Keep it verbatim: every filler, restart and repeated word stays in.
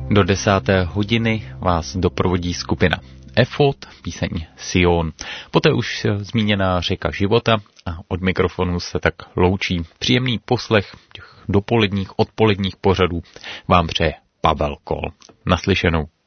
Do desáté hodiny vás doprovodí skupina Efod, píseň Sion. Poté už zmíněná řeka života a od mikrofonu se tak loučí. Příjemný poslech těch dopoledních, odpoledních pořadů vám přeje Pavel Kol. Naslyšenou.